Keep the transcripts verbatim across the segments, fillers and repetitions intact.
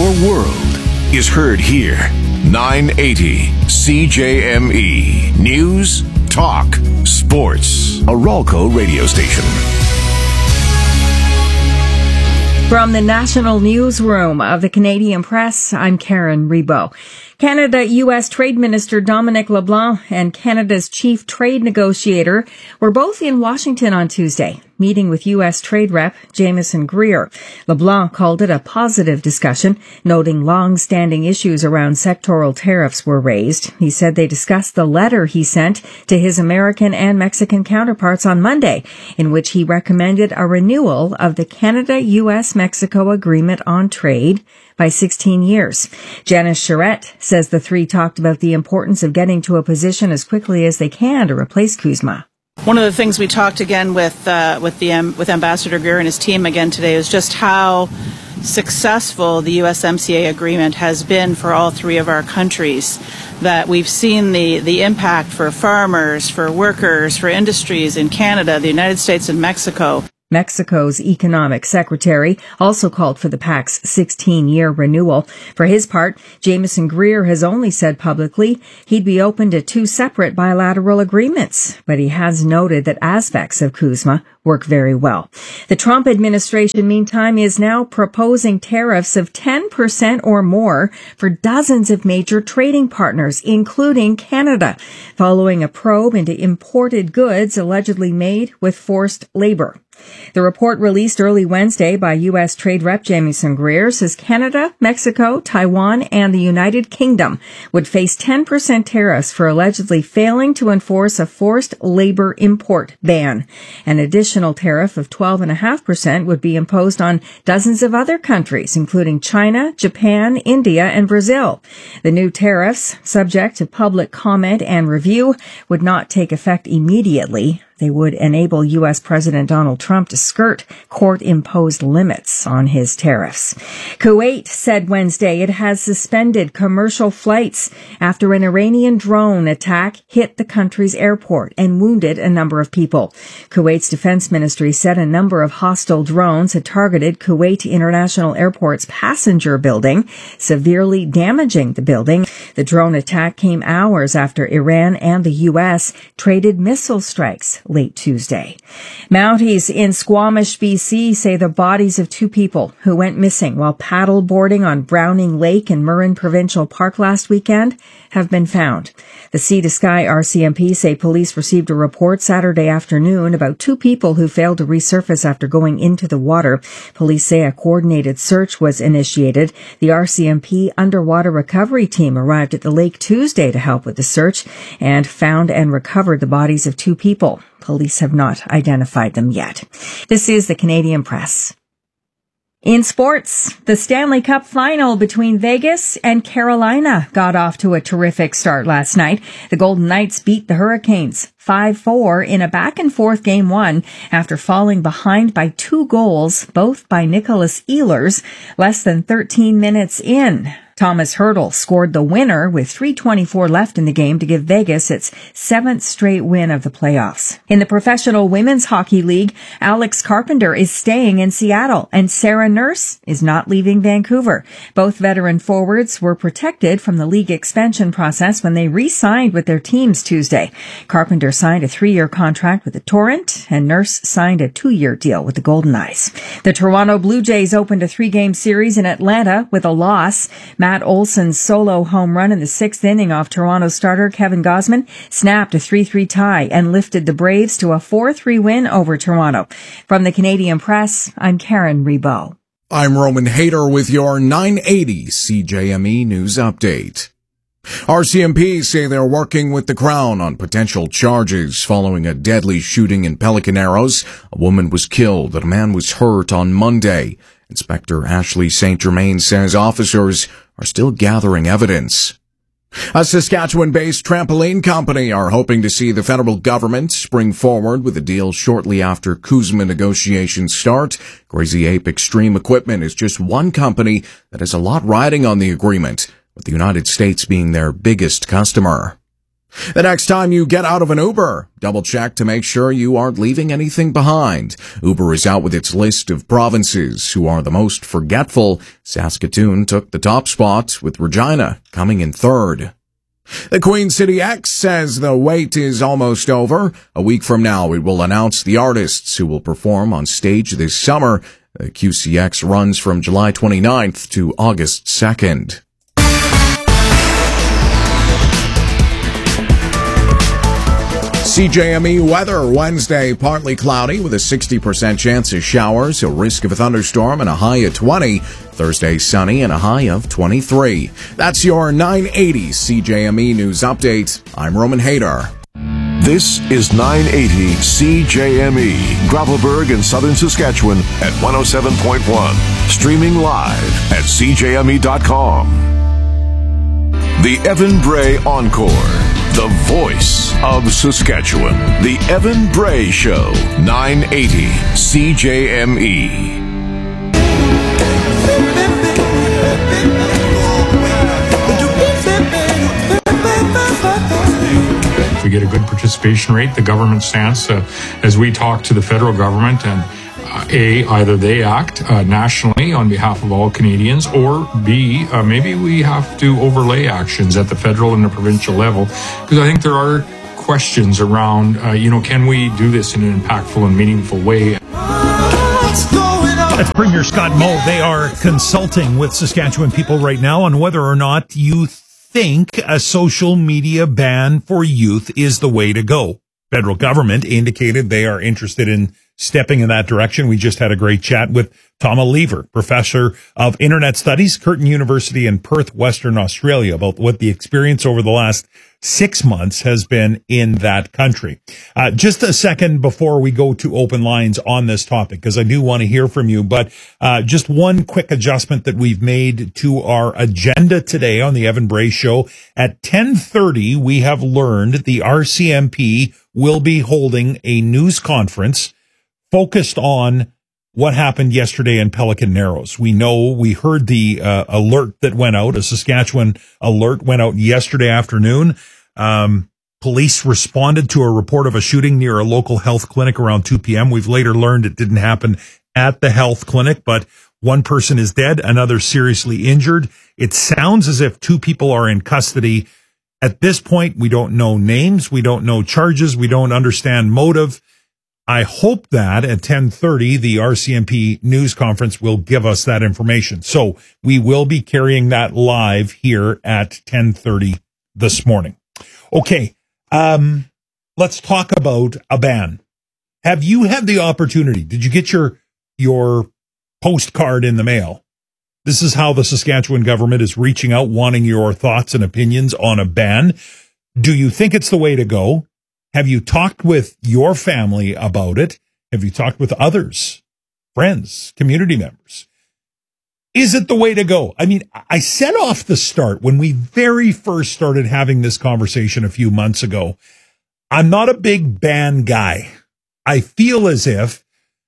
Your world is heard here. nine eighty C J M E. News, talk, sports. A Ralco radio station. From the National Newsroom of the Canadian Press, I'm Karen Rebo. Canada-U S Trade Minister Dominic LeBlanc and Canada's chief trade negotiator were both in Washington on Tuesday, meeting with U S Trade Rep Jamieson Greer. LeBlanc called it a positive discussion, noting long-standing issues around sectoral tariffs were raised. He said they discussed the letter he sent to his American and Mexican counterparts on Monday, in which he recommended a renewal of the Canada-U S Mexico Agreement on Trade by sixteen years. Janice Charette says the three talked about the importance of getting to a position as quickly as they can to replace CUSMA. One of the things we talked again with uh, with the um, with Ambassador Greer and his team again today is just how successful the U S M C A agreement has been for all three of our countries. That we've seen the, the impact for farmers, for workers, for industries in Canada, the United States, and Mexico. Mexico's economic secretary also called for the pact's sixteen-year renewal. For his part, Jamieson Greer has only said publicly he'd be open to two separate bilateral agreements, but he has noted that aspects of CUSMA work very well. The Trump administration, meantime, is now proposing tariffs of ten percent or more for dozens of major trading partners, including Canada, following a probe into imported goods allegedly made with forced labor. The report released early Wednesday by U S Trade Rep Jamieson Greer says Canada, Mexico, Taiwan, and the United Kingdom would face ten percent tariffs for allegedly failing to enforce a forced labor import ban. An additional tariff of twelve point five percent would be imposed on dozens of other countries, including China, Japan, India, and Brazil. The new tariffs, subject to public comment and review, would not take effect immediately. They would enable U S President Donald Trump to skirt court-imposed limits on his tariffs. Kuwait said Wednesday it has suspended commercial flights after an Iranian drone attack hit the country's airport and wounded a number of people. Kuwait's defense ministry said a number of hostile drones had targeted Kuwait International Airport's passenger building, severely damaging the building. The drone attack came hours after Iran and the U S traded missile strikes late Tuesday. Mounties in Squamish, B C say the bodies of two people who went missing while paddle boarding on Browning Lake in Murrin Provincial Park last weekend have been found. The Sea to Sky R C M P say police received a report Saturday afternoon about two people who failed to resurface after going into the water. Police say a coordinated search was initiated. The R C M P underwater recovery team arrived at the lake Tuesday to help with the search and found and recovered the bodies of two people. Police have not identified them yet. This is the Canadian Press. In sports, the Stanley Cup final between Vegas and Carolina got off to a terrific start last night. The Golden Knights beat the Hurricanes five four in a back-and-forth game one after falling behind by two goals, both by Nicholas Ehlers, less than thirteen minutes in. Thomas Hertl scored the winner with three twenty-four left in the game to give Vegas its seventh straight win of the playoffs. In the Professional Women's Hockey League, Alex Carpenter is staying in Seattle and Sarah Nurse is not leaving Vancouver. Both veteran forwards were protected from the league expansion process when they re-signed with their teams Tuesday. Carpenter signed a three-year contract with the Torrent and Nurse signed a two-year deal with the Golden Knights. The Toronto Blue Jays opened a three-game series in Atlanta with a loss. Matt Olson's solo home run in the sixth inning off Toronto starter Kevin Gausman snapped a three three tie and lifted the Braves to a four three win over Toronto. From the Canadian Press, I'm Karen Rebo. I'm Roman Hayter with your nine eighty C J M E News Update. R C M P say they're working with the Crown on potential charges following a deadly shooting in Pelican Arrows. A woman was killed and a man was hurt on Monday. Inspector Ashley Saint Germain says officers are still gathering evidence. A Saskatchewan-based trampoline company are hoping to see the federal government spring forward with a deal shortly after CUSMA negotiations start. Crazy Ape Extreme Equipment is just one company that has a lot riding on the agreement, with the United States being their biggest customer. The next time you get out of an Uber, double check to make sure you aren't leaving anything behind. Uber is out with its list of provinces who are the most forgetful. Saskatoon took the top spot, with Regina coming in third. The Queen City X says the wait is almost over. A week from now, it will announce the artists who will perform on stage this summer. The Q C X runs from July twenty-ninth to August second. C J M E weather Wednesday, partly cloudy with a sixty percent chance of showers, a risk of a thunderstorm and a high of twenty. Thursday sunny and a high of twenty-three. That's your nine eighty C J M E News Update. I'm Roman Hader. This is nine eighty C J M E, Gravelburg in southern Saskatchewan at one oh seven point one. Streaming live at c j m e dot com. The Evan Bray Encore. The voice of Saskatchewan. The Evan Bray Show. nine eighty C J M E. If we get a good participation rate, the government stance, uh, as we talk to the federal government, and uh, A, either they act uh, nationally on behalf of all Canadians, or B, uh, maybe we have to overlay actions at the federal and the provincial level, because I think there are questions around, uh, you know, can we do this in an impactful and meaningful way? That's Premier Scott Moe. They are consulting with Saskatchewan people right now on whether or not you think a social media ban for youth is the way to go. Federal government indicated they are interested in stepping in that direction. We just had a great chat with Tom Lever, professor of Internet Studies, Curtin University in Perth, Western Australia, about what the experience over the last six months has been in that country. Uh, just a second before we go to open lines on this topic, because I do want to hear from you, but uh, just one quick adjustment that we've made to our agenda today on the Evan Bray Show. At ten thirty, we have learned the R C M P will be holding a news conference focused on what happened yesterday in Pelican Narrows. We know, we heard the uh, alert that went out, a Saskatchewan alert went out yesterday afternoon. Um, police responded to a report of a shooting near a local health clinic around two p.m. We've later learned it didn't happen at the health clinic, but one person is dead, another seriously injured. It sounds as if two people are in custody. At this point, we don't know names, we don't know charges, we don't understand motive. I hope that at ten thirty, the R C M P news conference will give us that information. So we will be carrying that live here at ten thirty this morning. Okay, um, let's talk about a ban. Have you had the opportunity? Did you get your your postcard in the mail? This is how the Saskatchewan government is reaching out, wanting your thoughts and opinions on a ban. Do you think it's the way to go? Have you talked with your family about it? Have you talked with others, friends, community members? Is it the way to go? I mean, I said off the start when we very first started having this conversation a few months ago, I'm not a big ban guy. I feel as if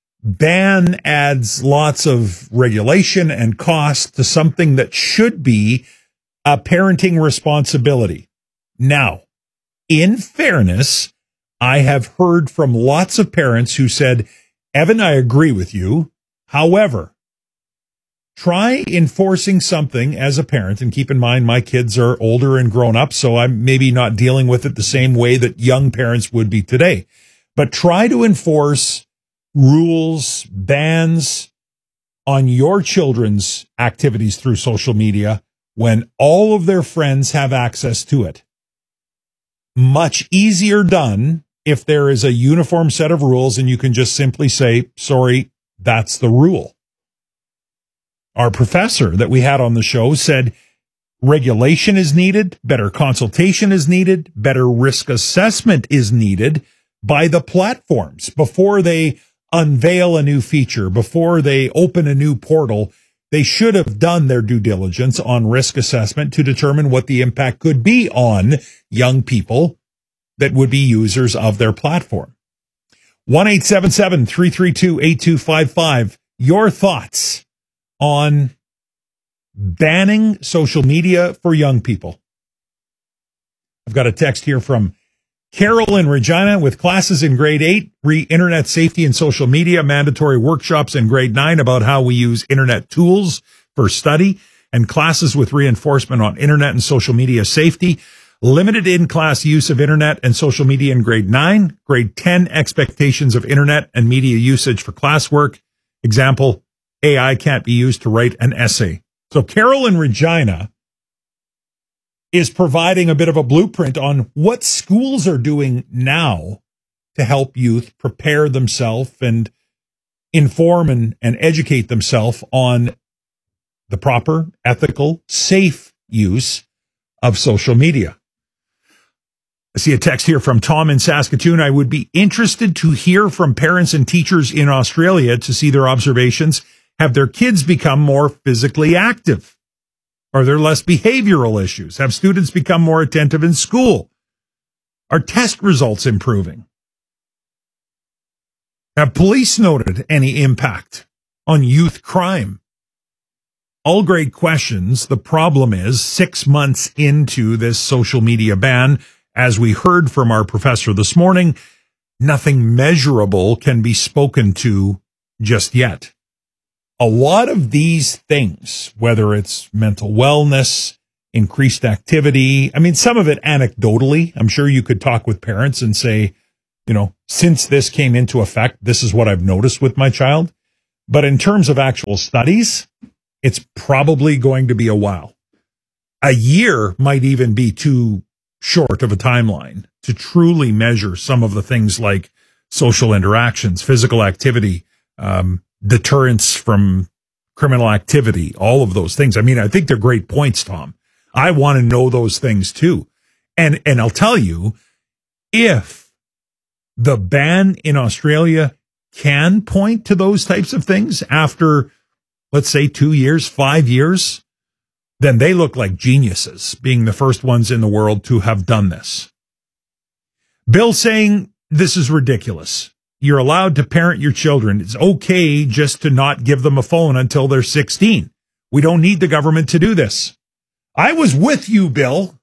ban adds lots of regulation and cost to something that should be a parenting responsibility. Now, in fairness, I have heard from lots of parents who said, Evan, I agree with you. However, try enforcing something as a parent, and keep in mind my kids are older and grown up, so I'm maybe not dealing with it the same way that young parents would be today. But try to enforce rules, bans on your children's activities through social media when all of their friends have access to it. Much easier done if there is a uniform set of rules and you can just simply say, sorry, that's the rule. Our professor that we had on the show said regulation is needed, better consultation is needed, better risk assessment is needed by the platforms before they unveil a new feature, before they open a new portal. They should have done their due diligence on risk assessment to determine what the impact could be on young people that would be users of their platform. one eight seven seven, three three two, eight two five five. Your thoughts on banning social media for young people. I've got a text here from Carol in Regina with classes in grade eight, re internet safety and social media, mandatory workshops in grade nine about how we use internet tools for study, and classes with reinforcement on internet and social media safety. Limited in-class use of internet and social media in grade nine. Grade ten, expectations of internet and media usage for classwork. Example, A I can't be used to write an essay. So Carol in Regina is providing a bit of a blueprint on what schools are doing now to help youth prepare themselves and inform and, and educate themselves on the proper, ethical, safe use of social media. I see a text here from Tom in Saskatoon. I would be interested to hear from parents and teachers in Australia to see their observations. Have their kids become more physically active? Are there less behavioral issues? Have students become more attentive in school? Are test results improving? Have police noted any impact on youth crime? All great questions. The problem is, six months into this social media ban, as we heard from our professor this morning, nothing measurable can be spoken to just yet. A lot of these things, whether it's mental wellness, increased activity, I mean, some of it anecdotally, I'm sure you could talk with parents and say, you know, since this came into effect, this is what I've noticed with my child. But in terms of actual studies, it's probably going to be a while. A year might even be too short of a timeline to truly measure some of the things like social interactions, physical activity, um, deterrence from criminal activity, all of those things. I mean, I think they're great points, Tom. I want to know those things too. And, and I'll tell you, if the ban in Australia can point to those types of things after, let's say, two years, five years, then they look like geniuses, being the first ones in the world to have done this. Bill saying this is ridiculous. You're allowed to parent your children. It's okay just to not give them a phone until they're sixteen. We don't need the government to do this. I was with you, Bill.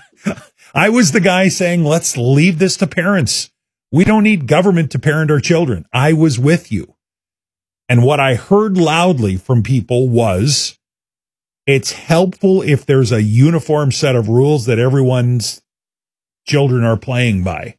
I was the guy saying, let's leave this to parents. We don't need government to parent our children. I was with you. And what I heard loudly from people was, it's helpful if there's a uniform set of rules that everyone's children are playing by.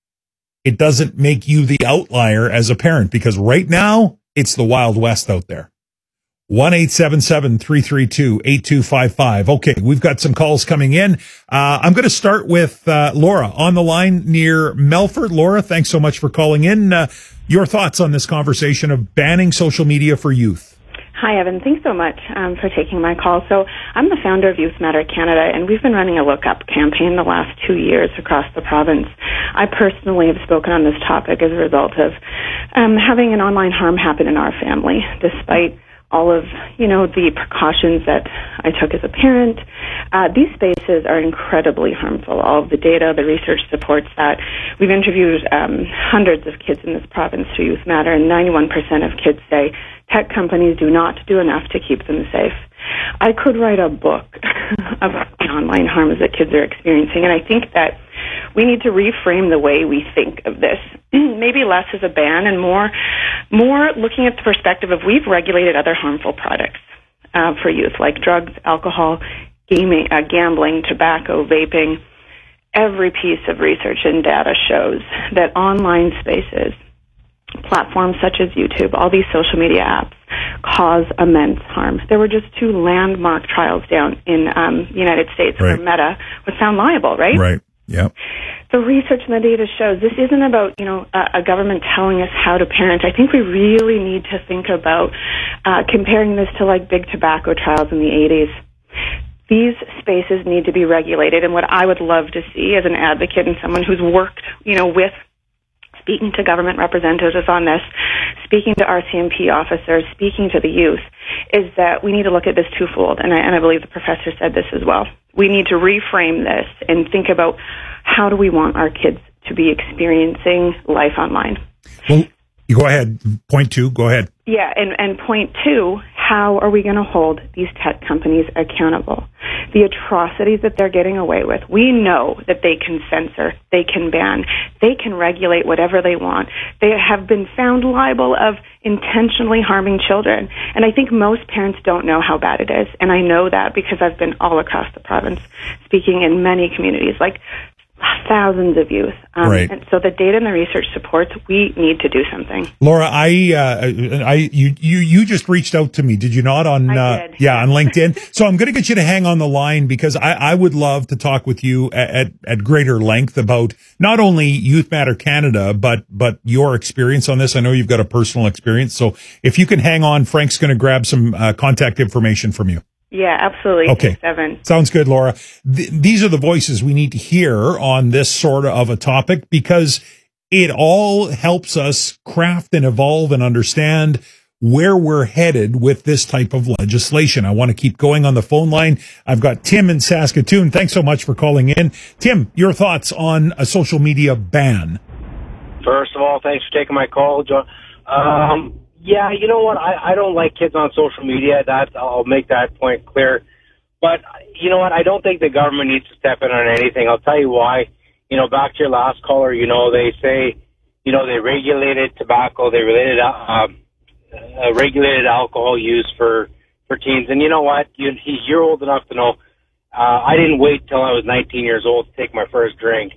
It doesn't make you the outlier as a parent, because right now it's the Wild West out there. one eight seven seven, three three two, eight two five five. Okay, we've got some calls coming in. Uh, I'm going to start with uh, Laura on the line near Melfort. Laura, thanks so much for calling in. Uh, your thoughts on this conversation of banning social media for youth? Hi, Evan. Thanks so much um, for taking my call. So I'm the founder of Youth Matter Canada, and we've been running a Look Up campaign the last two years across the province. I personally have spoken on this topic as a result of um, having an online harm happen in our family, despite all of, you know, the precautions that I took as a parent. Uh, these spaces are incredibly harmful. All of the data, the research supports that. We've interviewed um, hundreds of kids in this province through Youth Matter, and ninety-one percent of kids say tech companies do not do enough to keep them safe. I could write a book about the online harms that kids are experiencing, and I think that we need to reframe the way we think of this. Maybe less as a ban and more more looking at the perspective of we've regulated other harmful products uh, for youth, like drugs, alcohol, gaming, uh, gambling, tobacco, vaping. Every piece of research and data shows that online spaces, platforms such as YouTube, all these social media apps, cause immense harm. There were just two landmark trials down in um, the United States right. where Meta was found liable, right? Right. Yep. The research and the data shows this isn't about, you know, a, a government telling us how to parent. I think we really need to think about uh, comparing this to like big tobacco trials in the eighties. These spaces need to be regulated, and what I would love to see as an advocate and someone who's worked, you know, with speaking to government representatives on this, speaking to R C M P officers, speaking to the youth, is that we need to look at this twofold, and I, and I believe the professor said this as well. We need to reframe this and think about how do we want our kids to be experiencing life online. Well, You go ahead. Point two, go ahead. Yeah, and, and point two, how are we going to hold these tech companies accountable? The atrocities that they're getting away with, we know that they can censor, they can ban, they can regulate whatever they want. They have been found liable of intentionally harming children. And I think most parents don't know how bad it is. And I know that because I've been all across the province, speaking in many communities, like thousands of youth. Um, right. And so the data and the research supports we need to do something. Laura, I, uh, I, you, you, you just reached out to me, did you not? On, I uh, did. yeah, on LinkedIn. So I'm going to get you to hang on the line because I, I would love to talk with you at, at, at greater length about not only Youth Matter Canada, but, but your experience on this. I know you've got a personal experience. So if you can hang on, Frank's going to grab some uh, contact information from you. Yeah, absolutely. Okay. Seven. Sounds good, Laura. Th- these are the voices we need to hear on this sort of a topic because it all helps us craft and evolve and understand where we're headed with this type of legislation. I want to keep going on the phone line. I've got Tim in Saskatoon. Thanks so much for calling in. Tim, your thoughts on a social media ban? First of all, thanks for taking my call, John. Um, Yeah, you know what? I, I don't like kids on social media. That I'll make that point clear. But you know what? I don't think the government needs to step in on anything. I'll tell you why. You know, back to your last caller. You know, they say, you know, they regulated tobacco, they regulated uh, uh, regulated alcohol use for for teens. And you know what? You, you're old enough to know. Uh, I didn't wait till I was nineteen years old to take my first drink.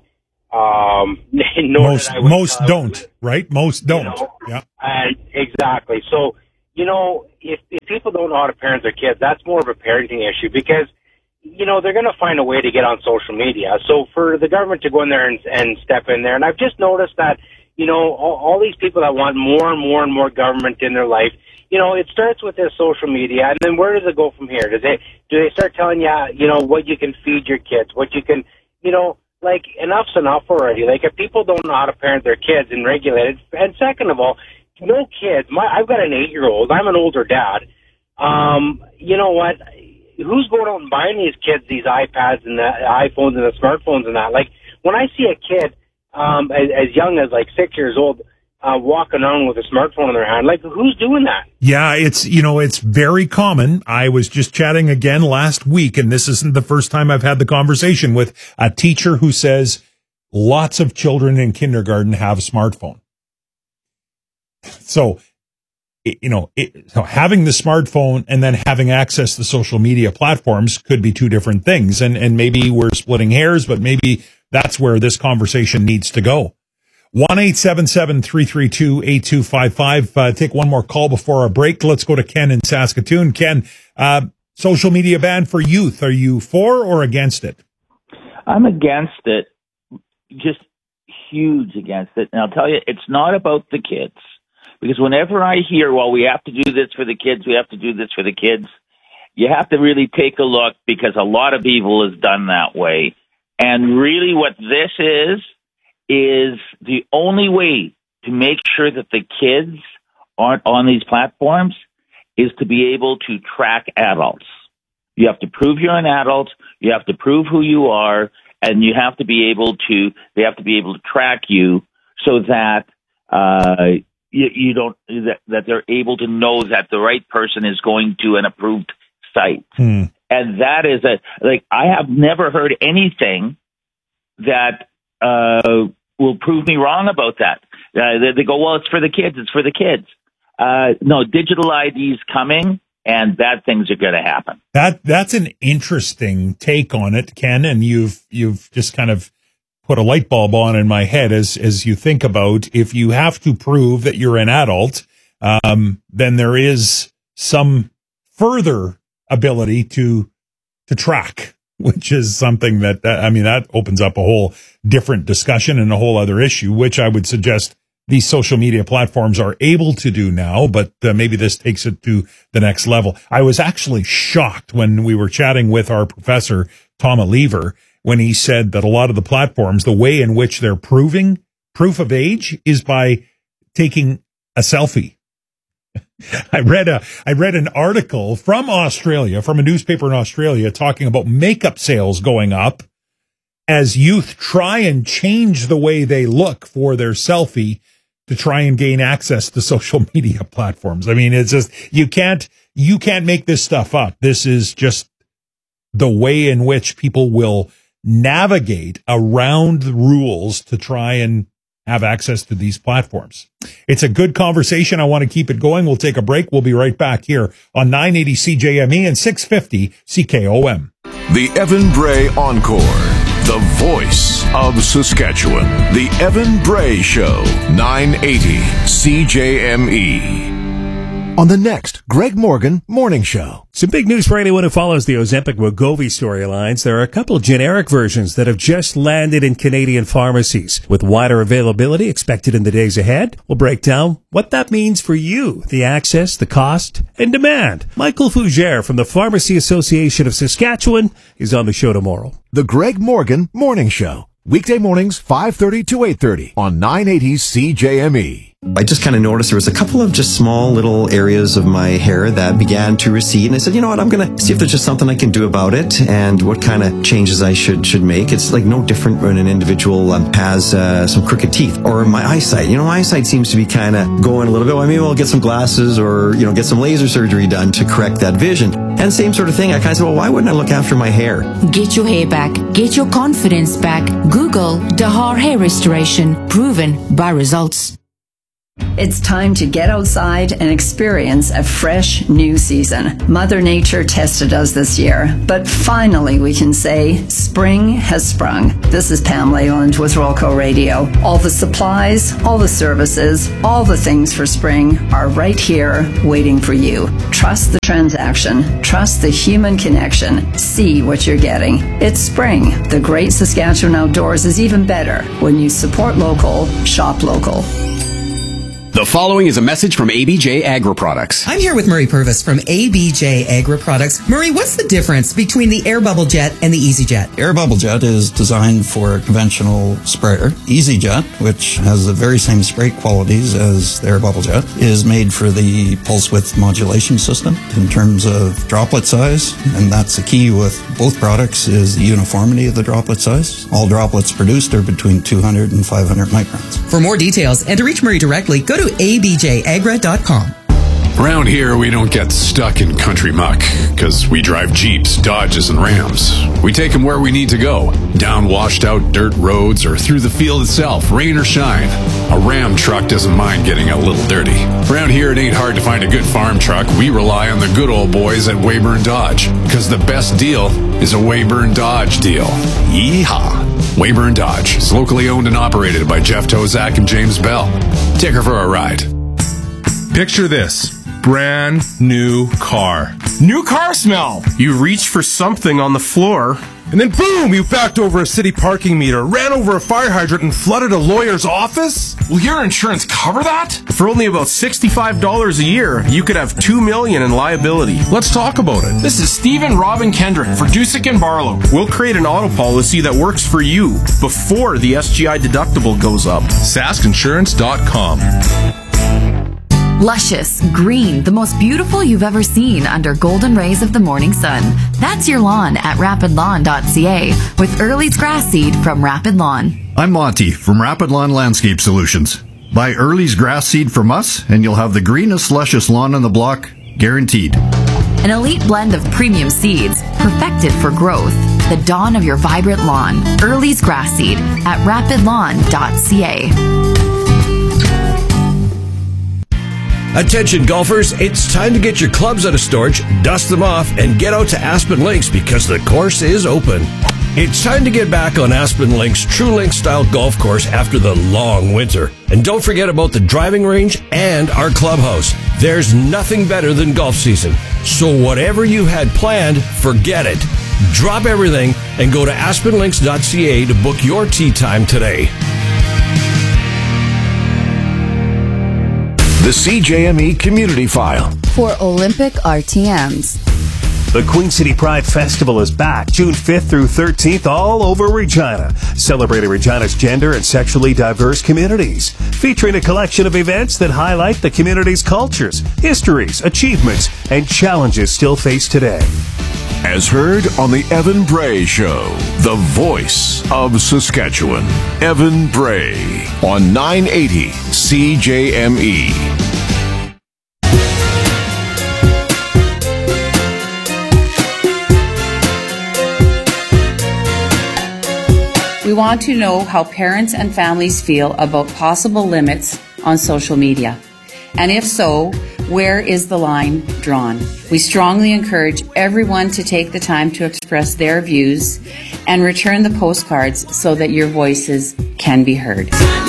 Um, most most don't, right? Most don't. You know, yeah. And exactly. So, you know, if, if people don't know how to parent their kids, that's more of a parenting issue because, you know, they're going to find a way to get on social media. So for the government to go in there and, and step in there, and I've just noticed that, you know, all, all these people that want more and more and more government in their life, you know, it starts with this social media, and then where does it go from here? Do they, do they start telling you, you know, what you can feed your kids, what you can, you know, like, enough's enough already. Like, if people don't know how to parent their kids and regulate it, and second of all, no kids. My, I've got an eight-year-old. I'm an older dad. Um, you know what? Who's going out and buying these kids these iPads and the iPhones and the smartphones and that? Like, when I see a kid um, as, as young as, like, six years old uh, walking around with a smartphone in their hand, like, who's doing that? Yeah, it's, you know, it's very common. I was just chatting again last week, and this isn't the first time I've had the conversation with a teacher who says lots of children in kindergarten have a smartphone. So, you know, it, so having the smartphone and then having access to social media platforms could be two different things. And, and maybe we're splitting hairs, but maybe that's where this conversation needs to go. one eight seven seven, three three two, eight two five five. Uh, take one more call before our break. Let's go to Ken in Saskatoon. Ken, uh, social media ban for youth. Are you for or against it? I'm against it. Just huge against it. And I'll tell you, it's not about the kids. Because whenever I hear, well, we have to do this for the kids, we have to do this for the kids, you have to really take a look because a lot of evil is done that way. And really what this is, is the only way to make sure that the kids aren't on these platforms is to be able to track adults. You have to prove you're an adult, you have to prove who you are, and you have to be able to, they have to be able to track you so that, uh, You, you don't that, that they're able to know that the right person is going to an approved site, hmm. and that is a like I have never heard anything that uh, will prove me wrong about that. Uh, they, they go, well, it's for the kids. It's for the kids. Uh, no, digital I D's coming, and bad things are going to happen. That that's an interesting take on it, Ken, and you've you've just kind of put a light bulb on in my head as, as you think about if you have to prove that you're an adult, um, then there is some further ability to, to track, which is something that, I mean, that opens up a whole different discussion and a whole other issue, which I would suggest these social media platforms are able to do now, but uh, maybe this takes it to the next level. I was actually shocked when we were chatting with our professor, Tom Lever, when he said that a lot of the platforms, the way in which they're proving proof of age is by taking a selfie. I read a, I read an article from Australia, from a newspaper in Australia, talking about makeup sales going up as youth try and change the way they look for their selfie to try and gain access to social media platforms. I mean, it's just, you can't, you can't make this stuff up. This is just the way in which people will navigate around the rules to try and have access to these platforms. It's a good conversation. I want to keep it going. We'll take a break. We'll be right back here on nine eighty C J M E and six fifty C K O M. The Evan Bray Encore, the voice of Saskatchewan. The Evan Bray Show, nine eighty C J M E. On the next Greg Morgan Morning Show. Some big news for anyone who follows the Ozempic-Wegovy storylines. There are a couple of generic versions that have just landed in Canadian pharmacies. With wider availability expected in the days ahead, we'll break down what that means for you, the access, the cost, and demand. Michael Fougere from the Pharmacy Association of Saskatchewan is on the show tomorrow. The Greg Morgan Morning Show. Weekday mornings, five thirty to eight thirty on nine eighty C J M E. I just kind of noticed there was a couple of just small little areas of my hair that began to recede, and I said, you know what, I'm going to see if there's just something I can do about it and what kind of changes I should should make. It's like no different when an individual um, has uh, some crooked teeth or my eyesight. You know, my eyesight seems to be kind of going a little bit. Well, maybe I'll get some glasses or, you know, get some laser surgery done to correct that vision. And same sort of thing. I kind of said, well, why wouldn't I look after my hair? Get your hair back. Get your confidence back. Google Dahar Hair Restoration. Proven by results. It's time to get outside and experience a fresh new season. Mother Nature tested us this year, but finally we can say spring has sprung. This is Pam Leyland with Rolco Radio. All the supplies, all the services, all the things for spring are right here waiting for you. Trust the transaction. Trust the human connection. See what you're getting. It's spring. The great Saskatchewan outdoors is even better when you support local, shop local. The following is a message from A B J Agri-Products. I'm here with Murray Purvis from A B J Agri-Products. Murray, what's the difference between the Air Bubble Jet and the EasyJet? Air Bubble Jet is designed for a conventional sprayer. EasyJet, which has the very same spray qualities as the Air Bubble Jet, is made for the pulse width modulation system in terms of droplet size, and that's the key with both products is the uniformity of the droplet size. All droplets produced are between two hundred and five hundred microns. For more details and to reach Murray directly, go to a b j agra dot com. Around here, we don't get stuck in country muck, because we drive Jeeps, Dodges, and Rams. We take them where we need to go, down washed-out dirt roads or through the field itself, rain or shine. A Ram truck doesn't mind getting a little dirty. Around here, it ain't hard to find a good farm truck. We rely on the good old boys at Weyburn Dodge, because the best deal is a Weyburn Dodge deal. Yeehaw! Weyburn Dodge is locally owned and operated by Jeff Tozak and James Bell. Take her for a ride. Picture this. Brand new car. New car smell. You reach for something on the floor, and then boom, you backed over a city parking meter, ran over a fire hydrant, and flooded a lawyer's office? Will your insurance cover that? For only about sixty-five dollars a year, you could have two million dollars in liability. Let's talk about it. This is Stephen Robin Kendrick for Dusick and Barlow. We'll create an auto policy that works for you before the S G I deductible goes up. sask insurance dot com. Luscious, green, the most beautiful you've ever seen under golden rays of the morning sun. That's your lawn at rapid lawn dot c a with Early's grass seed from Rapid Lawn. I'm Monty from Rapid Lawn Landscape Solutions. Buy Early's grass seed from us and you'll have the greenest, luscious lawn on the block, guaranteed. An elite blend of premium seeds, perfected for growth. The dawn of your vibrant lawn. Early's grass seed at rapid lawn dot c a. Attention golfers, it's time to get your clubs out of storage, dust them off, and get out to Aspen Links because the course is open. It's time to get back on Aspen Links' True Link style golf course after the long winter. And don't forget about the driving range and our clubhouse. There's nothing better than golf season. So whatever you had planned, forget it. Drop everything and go to aspen links dot c a to book your tee time today. The C J M E Community File. For Olympic R T Ms. The Queen City Pride Festival is back June fifth through thirteenth all over Regina, celebrating Regina's gender and sexually diverse communities, featuring a collection of events that highlight the community's cultures, histories, achievements, and challenges still faced today. As heard on the Evan Bray Show, the voice of Saskatchewan. Evan Bray on nine eighty C J M E. We want to know how parents and families feel about possible limits on social media. And if so, where is the line drawn? We strongly encourage everyone to take the time to express their views and return the postcards so that your voices can be heard.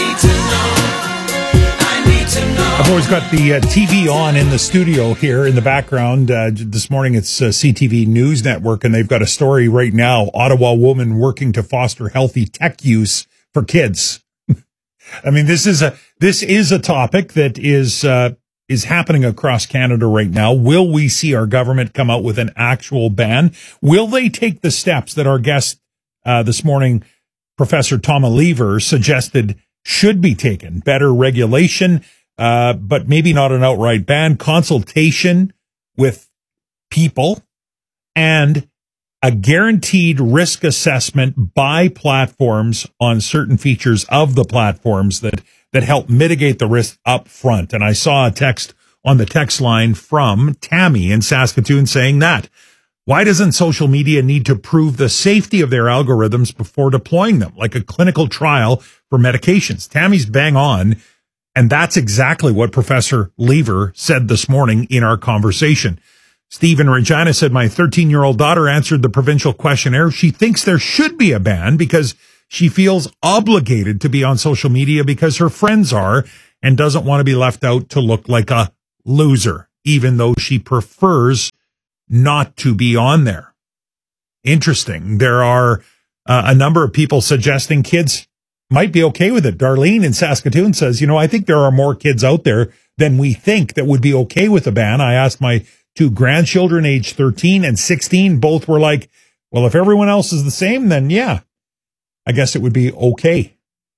I've always got the uh, T V on in the studio here in the background. Uh, this morning it's uh, C T V News Network, and they've got a story right now. Ottawa woman working to foster healthy tech use for kids. I mean, this is a this is a topic that is uh, is happening across Canada right now. Will we see our government come out with an actual ban? Will they take the steps that our guest uh, this morning, Professor Tom Lever, suggested should be taken? Better regulation. Uh, but maybe not an outright ban, consultation with people, and a guaranteed risk assessment by platforms on certain features of the platforms that, that help mitigate the risk up front. And I saw a text on the text line from Tammy in Saskatoon saying that. Why doesn't social media need to prove the safety of their algorithms before deploying them, like a clinical trial for medications? Tammy's bang on. And that's exactly what Professor Lever said this morning in our conversation. Steve in Regina said, my thirteen-year-old daughter answered the provincial questionnaire. She thinks there should be a ban because she feels obligated to be on social media because her friends are and doesn't want to be left out to look like a loser, even though she prefers not to be on there. Interesting. There are uh, a number of people suggesting kids might be okay with it. Darlene in Saskatoon says, you know, I think there are more kids out there than we think that would be okay with a ban. I asked my two grandchildren, age thirteen and sixteen, both were like, well, if everyone else is the same, then yeah, I guess it would be okay.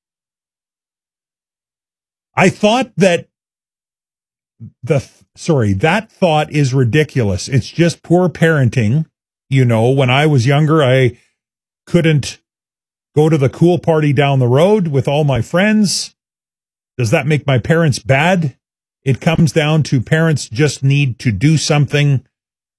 I thought that the, sorry, that thought is ridiculous. It's just poor parenting. You know, when I was younger, I couldn't go to the cool party down the road with all my friends. Does that make my parents bad? It comes down to parents just need to do something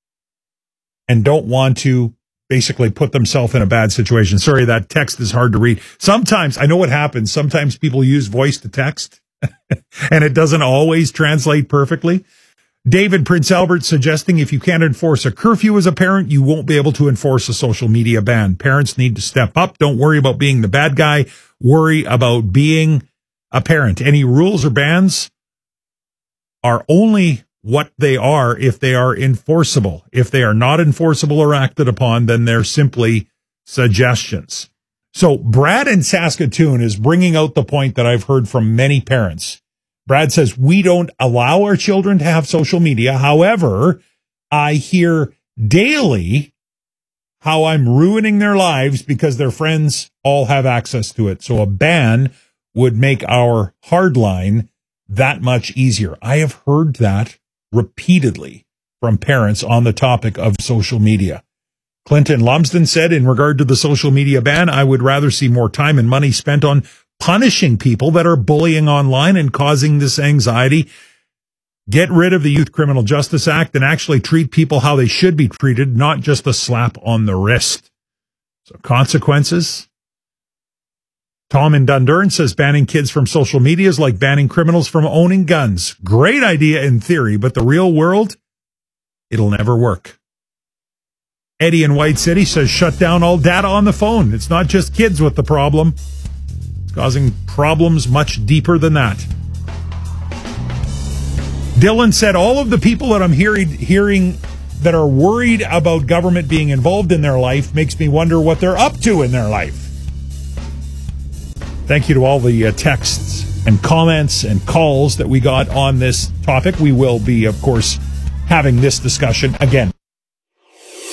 and don't want to basically put themselves in a bad situation. Sorry, that text is hard to read. Sometimes, I know what happens. Sometimes people use voice to text and it doesn't always translate perfectly. David, Prince Albert, suggesting if you can't enforce a curfew as a parent, you won't be able to enforce a social media ban. Parents need to step up. Don't worry about being the bad guy. Worry about being a parent. Any rules or bans are only what they are if they are enforceable. If they are not enforceable or acted upon, then they're simply suggestions. So Brad in Saskatoon is bringing out the point that I've heard from many parents. Brad says, we don't allow our children to have social media. However, I hear daily how I'm ruining their lives because their friends all have access to it. So a ban would make our hard line that much easier. I have heard that repeatedly from parents on the topic of social media. Clinton Lumsden said, in regard to the social media ban, I would rather see more time and money spent on punishing people that are bullying online and causing this anxiety. Get rid of the Youth Criminal Justice Act and actually treat people how they should be treated, not just a slap on the wrist. So consequences. Tom in Dundurn says banning kids from social media is like banning criminals from owning guns. Great idea in theory, but the real world, it'll never work. Eddie in White City says shut down all data on the phone. It's not just kids with the problem. It's causing problems much deeper than that. Dylan said all of the people that I'm hearing, hearing that are worried about government being involved in their life makes me wonder what they're up to in their life. Thank you to all the uh, texts and comments and calls that we got on this topic. We will be, of course, having this discussion again.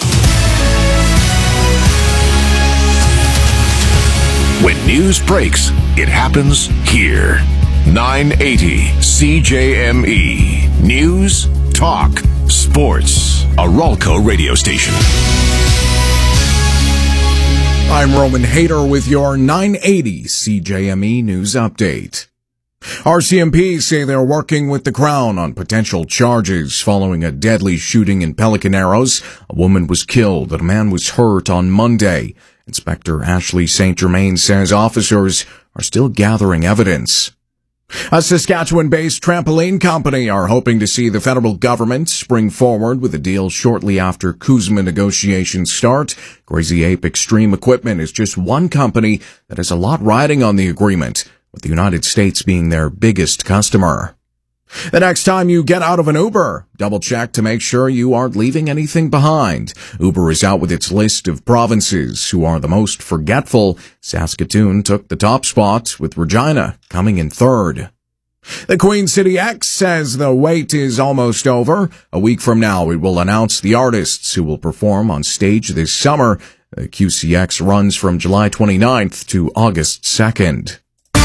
When news breaks, it happens here. nine eighty C J M E. News, talk, sports. A Ralco radio station. I'm Roman Hader with your nine eighty C J M E News Update. R C M P say they're working with the Crown on potential charges following a deadly shooting in Pelican Arrows. A woman was killed and a man was hurt on Monday. Inspector Ashley Saint Germain says officers are still gathering evidence. A Saskatchewan-based trampoline company are hoping to see the federal government spring forward with a deal shortly after CUSMA negotiations start. Crazy Ape Extreme Equipment is just one company that has a lot riding on the agreement, with the United States being their biggest customer. The next time you get out of an Uber, double check to make sure you aren't leaving anything behind. Uber is out with its list of provinces who are the most forgetful. Saskatoon took the top spot, with Regina coming in third. The Queen City X says the wait is almost over. A week from now, it will announce the artists who will perform on stage this summer. The Q C X runs from July twenty-ninth to August second.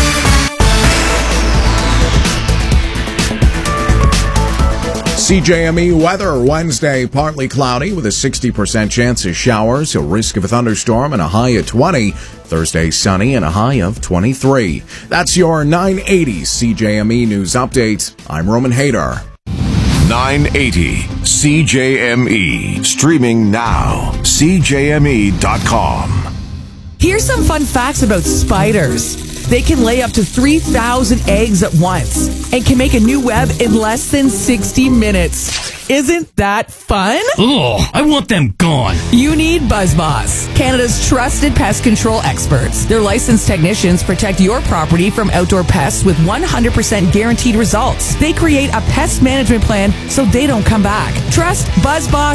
C J M E weather Wednesday, partly cloudy with a sixty percent chance of showers, a risk of a thunderstorm and a high of twenty. Thursday sunny and a high of twenty-three. That's your nine eighty C J M E News Update. I'm Roman Hader. nine eighty C J M E. Streaming now. C J M E dot com. Here's some fun facts about spiders. They can lay up to three thousand eggs at once and can make a new web in less than sixty minutes. Isn't that fun? Ugh, I want them gone. You need BuzzBoss, Canada's trusted pest control experts. Their licensed technicians protect your property from outdoor pests with one hundred percent guaranteed results. They create a pest management plan so they don't come back. Trust BuzzBoss